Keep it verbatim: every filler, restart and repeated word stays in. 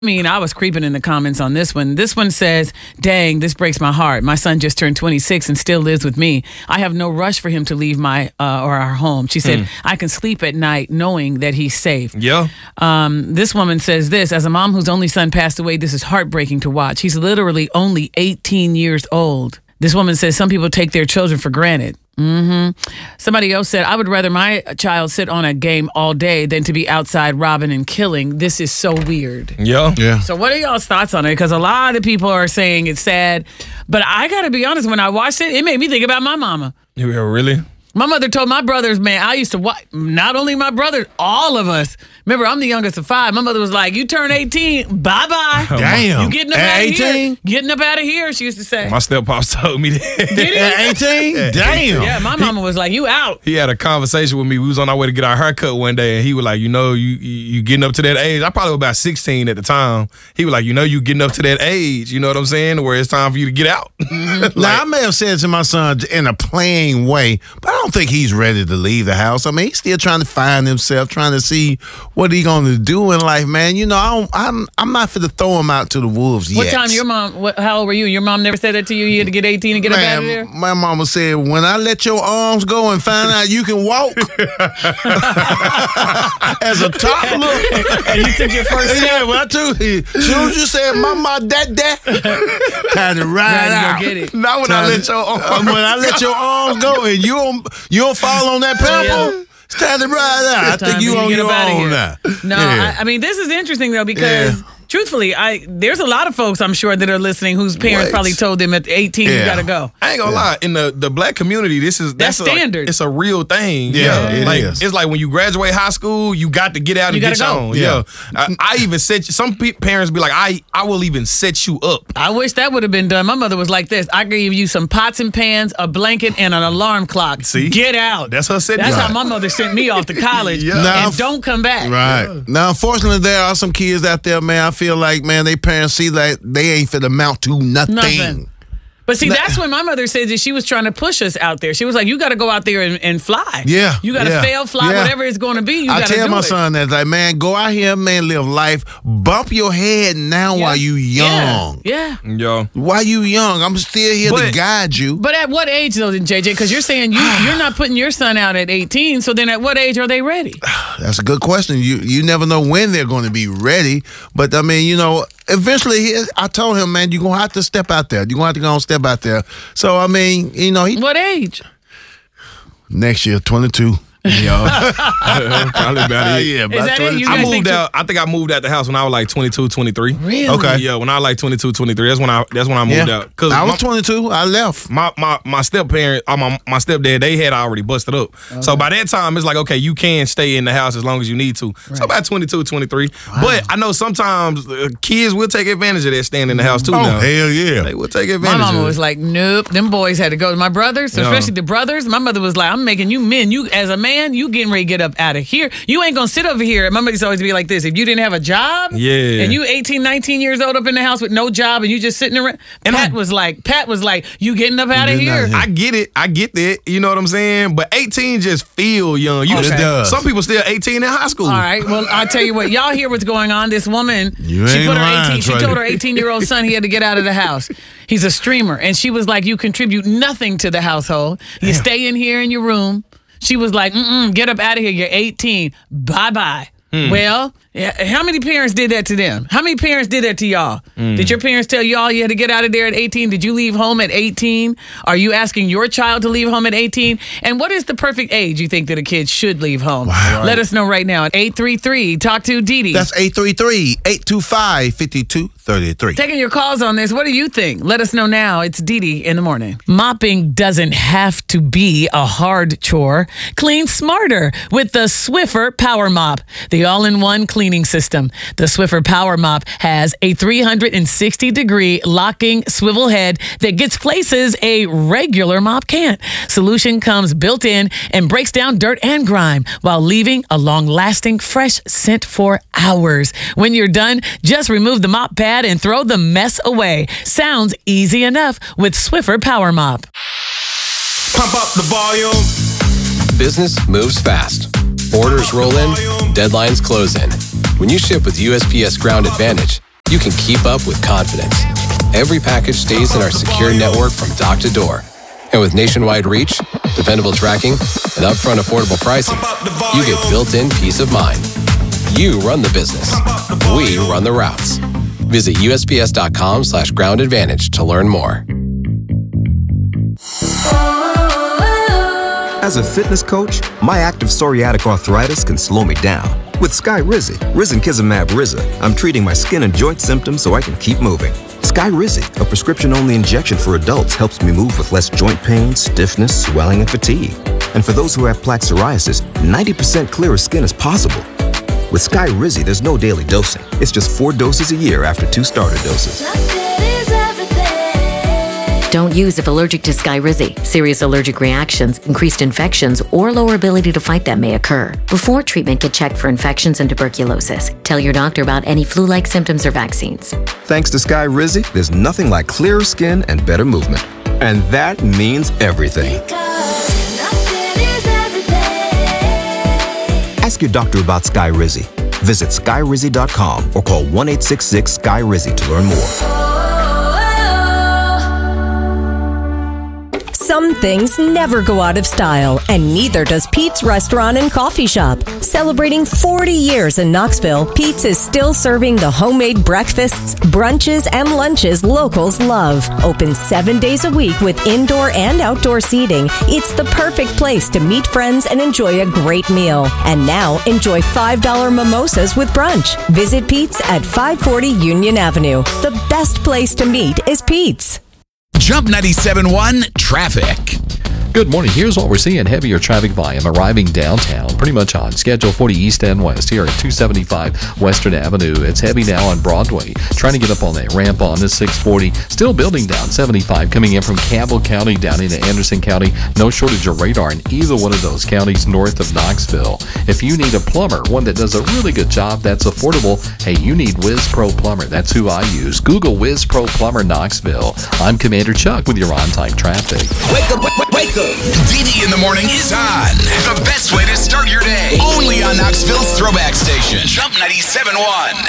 I mean, I was creeping in the comments on this one. This one says, dang, this breaks my heart. My son just turned twenty-six and still lives with me. I have no rush for him to leave my uh, or our home. She said, hmm. I can sleep at night knowing that he's safe. Yeah. Um, this woman says this, as a mom whose only son passed away, this is heartbreaking to watch. He's literally only eighteen years old. This woman says some people take their children for granted. Mm-hmm. Somebody else said, I would rather my child sit on a game all day than to be outside robbing and killing. This is so weird. Yeah. Yeah. So what are y'all's thoughts on it? Because a lot of people are saying it's sad. But I got to be honest, when I watched it, it made me think about my mama. Yeah, really? My mother told my brothers, man, I used to watch, not only my brothers, all of us. Remember, I'm the youngest of five. My mother was like, you turn eighteen, bye-bye. Damn. You getting up At out of eighteen? here. Getting up out of here, she used to say. My step-pops told me that. Did he? At eighteen? Damn. Yeah, my mama was like, you out. He had a conversation with me. We was on our way to get our haircut one day, and he was like, you know, you you, you getting up to that age. I probably was about sixteen at the time. He was like, you know, you getting up to that age. You know what I'm saying? Where it's time for you to get out. Mm-hmm. like, Now, I may have said to my son in a playing way, but I don't think he's ready to leave the house. I mean, he's still trying to find himself, trying to see what he going to do in life, man. You know, I don't, I'm I'm not finna throw him out to the wolves What yet. time your mom, what, how old were you? Your mom never said that to you? You had to get eighteen and get up out of there? Man, my mama said, when I let your arms go and find out you can walk as a toddler. And you took your first step? Yeah, well, I took it. As soon as you said, mama, dad, dad, time to ride Now you out. go get it. not when Time I let to- your arm. uh, when I let your arms go and you don't, you don't fall on that pebble, Yeah. it's time to ride out. I Time think for you you to on get your up outta own here. now. No, Yeah. I, I mean, this is interesting, though, because Yeah. truthfully, I there's a lot of folks, I'm sure, that are listening whose parents What? probably told them at eighteen, you Yeah. got to go. I ain't gonna lie. In the, the black community, this is That's that's, a- standard. it's a real thing. Yeah, it like is. it's like when you graduate high school, you got to get out You and get gotta your go. own. Yeah. Yeah, I, I even set you, some pe- parents be like, I I will even set you up. I wish that would have been done. My mother was like this. I gave you some pots and pans, a blanket, and an alarm clock. See? Get out. That's her setting That's you how up. my mother sent me off to college. Yeah. Now, And don't come back. Right. Now, unfortunately, there are some kids out there, man, I feel like, man, they parents see like they ain't fit amount to nothing. Nothing. But see, that's when my mother said that she was trying to push us out there. She was like, you got to go out there and, and fly. Yeah, You got to yeah, fail, fly, yeah. whatever it's going to be. You I got to do tell my it. son that, like, man, go out here, man, live life. Bump your head now Yeah. while you young. Yeah. yeah. Yo. While you young, I'm still here to But- guide you. But at what age, though, then, J J? Because you're saying you, you're not putting your son out at eighteen. So then at what age are they ready? That's a good question. You you never know when they're going to be ready. But, I mean, you know, eventually, he, I told him, man, you're going to have to step out there. You're going to have to go and step out there. So, I mean, you know, he What age? next year, twenty-two. Yo. Probably about it. yeah, Is that it? You I guys think moved so? out. I think I moved out the house when I was like twenty-two, twenty-three. Really? Okay. Yeah, when I was like twenty-two, twenty-three. That's when I that's when I moved Yeah. out. Cause I was my- twenty-two. I left. My my my step parent, uh, my my stepdad, they had already busted up. So by that time, it's like, okay, you can stay in the house as long as you need to. So about twenty-two, twenty-three. But I know sometimes uh, kids will take advantage of that staying in the house too. Oh, now hell yeah. they will take My advantage. mama of was it. like, nope. Them boys had to go. My brothers, Yeah. especially the brothers, my mother was like, I'm making you men. You, as a man, you getting ready to get up out of here. You ain't going to sit over here. My mother used to always be like this. If you didn't have a job, Yeah. and you eighteen, nineteen years old up in the house with no job and you just sitting around, And Pat I- was like, Pat was like, you getting up out of getting out here. of here. I get it. I get that. You know what I'm saying? But eighteen just feel young. You Okay. still- It does. Some people still eighteen in high school. All right. Well, I'll tell you what. Y'all hear what's going on. This woman, You she ain't put her lying, eighteen. She Trey. told her eighteen-year-old son he had to get out of the house. He's a streamer, and she was like, "You contribute nothing to the household. You stay in here in your room." She was like, Mm-mm, "Get up out of here. You're eighteen. Bye bye." Well, yeah, how many parents did that to them? How many parents did that to y'all? Did your parents tell y'all you had to get out of there at eighteen? Did you leave home at eighteen? Are you asking your child to leave home at eighteen? And what is the perfect age you think that a kid should leave home? Let us know right now at eight three three. Talk to Dee Dee. That's eight three three, eight two five, five two three three. Taking your calls on this. What do you think? Let us know now. It's Dee Dee in the morning. Mopping doesn't have to be a hard chore. Clean smarter with the Swiffer Power Mop, the all-in-one cleaning system. The Swiffer Power Mop has a three hundred sixty degree locking swivel head that gets places a regular mop can't. Solution comes built in and breaks down dirt and grime while leaving a long-lasting fresh scent for hours. When you're done, just remove the mop pad and throw the mess away. Sounds easy enough with Swiffer Power Mop. Pump up the volume. Business moves fast. Orders roll in, deadlines close in. When you ship with U S P S Ground Advantage, you can keep up with confidence. Every package stays in our secure network from dock to door. And with nationwide reach, dependable tracking, and upfront affordable pricing, you get built-in peace of mind. You run the business. We run the routes. Visit U S P S dot com slash ground advantage to learn more. As a fitness coach, my active psoriatic arthritis can slow me down. With Skyrizi, Risankizumab Riza, I'm treating my skin and joint symptoms so I can keep moving. Skyrizi, a prescription-only injection for adults, helps me move with less joint pain, stiffness, swelling, and fatigue. And for those who have plaque psoriasis, ninety percent clearer skin is possible. With Skyrizi, there's no daily dosing. It's just four doses a year after two starter doses. Don't use if allergic to Skyrizi. Serious allergic reactions, increased infections, or lower ability to fight them may occur. Before treatment, get checked for infections and tuberculosis. Tell your doctor about any flu-like symptoms or vaccines. Thanks to Skyrizi, there's nothing like clearer skin and better movement. And that means everything. Ask your doctor about Skyrizi. Visit Skyrizi dot com or call one eight six six Skyrizi to learn more. Some things never go out of style, and neither does Pete's Restaurant and Coffee Shop. Celebrating forty years in Knoxville, Pete's is still serving the homemade breakfasts, brunches, and lunches locals love. Open seven days a week with indoor and outdoor seating. It's the perfect place to meet friends and enjoy a great meal. And now, enjoy five dollar mimosas with brunch. Visit Pete's at five forty Union Avenue. The best place to meet is Pete's. Jump ninety-seven point one traffic. Good morning. Here's what we're seeing. Heavier traffic volume arriving downtown, pretty much on schedule forty east and west here at two seventy-five Western Avenue. It's heavy now on Broadway. Trying to get up on that ramp on this six forty. Still building down seventy-five coming in from Campbell County down into Anderson County. No shortage of radar in either one of those counties north of Knoxville. If you need a plumber, one that does a really good job, that's affordable, hey, you need Wiz Pro Plumber. That's who I use. Google Wiz Pro Plumber Knoxville. I'm Commander Chuck with your on-time traffic. Wake up, wake, wake up. D D in the morning is on. The best way to start your day. Only on Knoxville's Throwback Station. Jump ninety-seven point one.